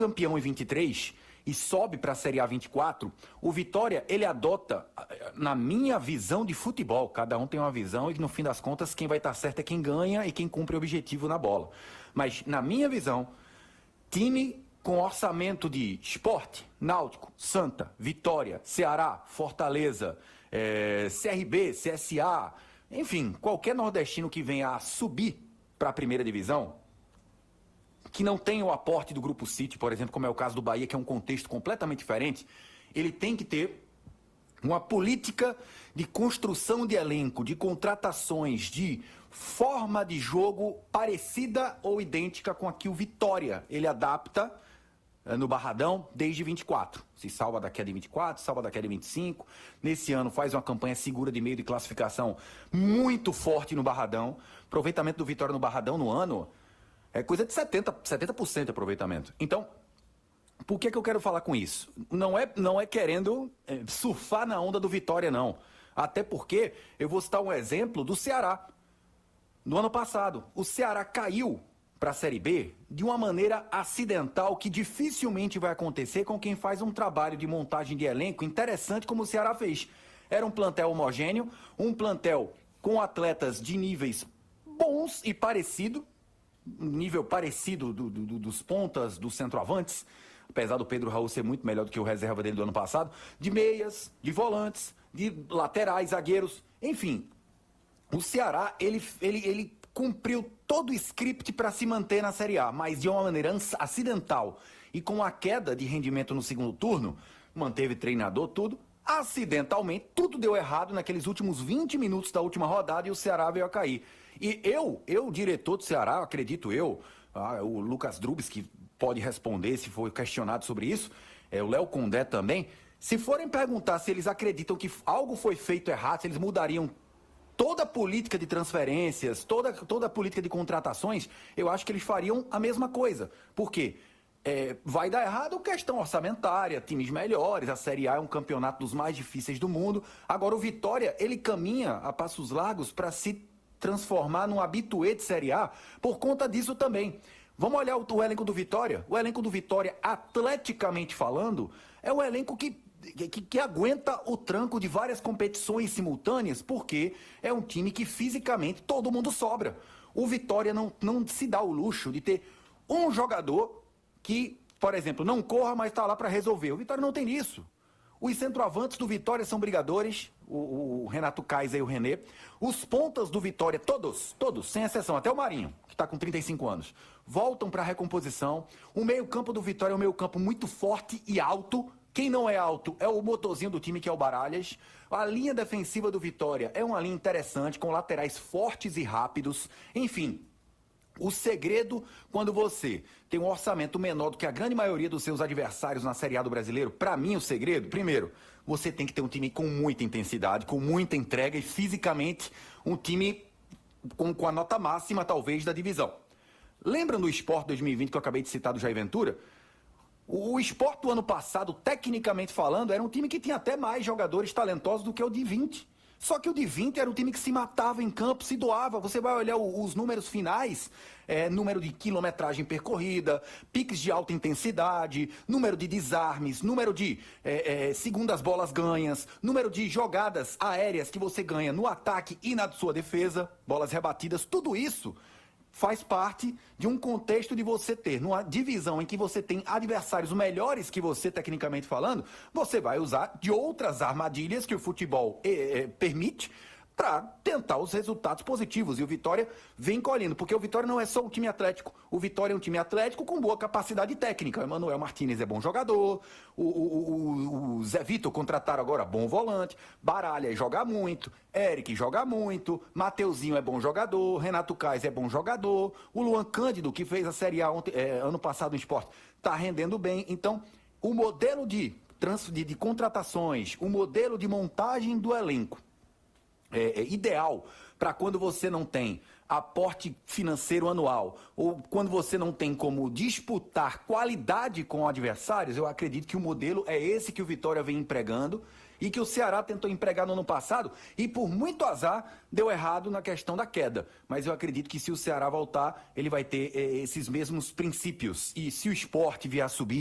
campeão em 23 e sobe para a Série A 24, o Vitória, ele adota, na minha visão de futebol, cada um tem uma visão e no fim das contas quem vai estar certo é quem ganha e quem cumpre o objetivo na bola. Mas na minha visão, time com orçamento de Sport, Náutico, Santa, Vitória, Ceará, Fortaleza, CRB, CSA, enfim, qualquer nordestino que venha a subir para a primeira divisão, que não tem o aporte do Grupo City, por exemplo, como é o caso do Bahia, que é um contexto completamente diferente, ele tem que ter uma política de construção de elenco, de contratações, de forma de jogo parecida ou idêntica com a que o Vitória ele adapta no Barradão desde 24. Se salva da queda em 24, salva da queda em 25. Nesse ano faz uma campanha segura de meio de classificação muito forte no Barradão. Aproveitamento do Vitória no Barradão no ano é coisa de 70% de aproveitamento. Então, por que eu quero falar com isso? Não é querendo surfar na onda do Vitória, não. Até porque eu vou citar um exemplo do Ceará. No ano passado, o Ceará caiu para a Série B de uma maneira acidental que dificilmente vai acontecer com quem faz um trabalho de montagem de elenco interessante como o Ceará fez. Era um plantel homogêneo, um plantel com atletas de níveis bons e parecido, nível parecido dos pontas, dos centroavantes, apesar do Pedro Raul ser muito melhor do que o reserva dele do ano passado, de meias, de volantes, de laterais, zagueiros, enfim. O Ceará, ele cumpriu todo o script para se manter na Série A, mas de uma maneira acidental e com a queda de rendimento no segundo turno, manteve treinador, tudo, acidentalmente, tudo deu errado naqueles últimos 20 minutos da última rodada e o Ceará veio a cair. E diretor do Ceará, acredito o Lucas Drubis, que pode responder se for questionado sobre isso, o Léo Condé também, se forem perguntar se eles acreditam que algo foi feito errado, se eles mudariam toda a política de transferências, toda a política de contratações, eu acho que eles fariam a mesma coisa. Por quê? Vai dar errado questão orçamentária, times melhores, a Série A é um campeonato dos mais difíceis do mundo. Agora o Vitória, ele caminha a passos largos para se transformar num habitué de Série A por conta disso também. Vamos olhar o elenco do Vitória? O elenco do Vitória, atleticamente falando, é um elenco que aguenta o tranco de várias competições simultâneas, porque é um time que fisicamente todo mundo sobra. O Vitória não se dá o luxo de ter um jogador que, por exemplo, não corra, mas está lá para resolver. O Vitória não tem isso. Os centroavantes do Vitória são brigadores, o Renato Kaiser e o René. Os pontas do Vitória, todos, sem exceção, até o Marinho, que está com 35 anos, voltam para a recomposição. O meio-campo do Vitória é um meio-campo muito forte e alto. Quem não é alto é o motorzinho do time, que é o Baralhas. A linha defensiva do Vitória é uma linha interessante, com laterais fortes e rápidos. Enfim, o segredo, quando você tem um orçamento menor do que a grande maioria dos seus adversários na Série A do Brasileiro, para mim o segredo, primeiro, você tem que ter um time com muita intensidade, com muita entrega e fisicamente um time com a nota máxima, talvez, da divisão. Lembra do Sport 2020 que eu acabei de citar do Jair Ventura? O Sport do ano passado, tecnicamente falando, era um time que tinha até mais jogadores talentosos do que o de 20. Só que o de 20 era um time que se matava em campo, se doava. Você vai olhar os números finais, número de quilometragem percorrida, piques de alta intensidade, número de desarmes, número de segundas bolas ganhas, número de jogadas aéreas que você ganha no ataque e na sua defesa, bolas rebatidas, tudo isso faz parte de um contexto de você ter, numa divisão em que você tem adversários melhores que você, tecnicamente falando, você vai usar de outras armadilhas que o futebol permite para tentar os resultados positivos. E o Vitória vem colhendo, porque o Vitória não é só um time atlético. O Vitória é um time atlético com boa capacidade técnica. O Emanuel Martínez é bom jogador, o Zé Vitor contrataram agora bom volante, Baralha joga muito, Eric joga muito, Mateuzinho é bom jogador, Renato Kaiser é bom jogador, o Luan Cândido, que fez a Série A ano passado no Sport, está rendendo bem. Então, o modelo de contratações, o modelo de montagem do elenco ideal para quando você não tem aporte financeiro anual, ou quando você não tem como disputar qualidade com adversários, eu acredito que o modelo é esse que o Vitória vem empregando e que o Ceará tentou empregar no ano passado e por muito azar deu errado na questão da queda. Mas eu acredito que se o Ceará voltar, ele vai ter esses mesmos princípios. E se o Sport vier a subir,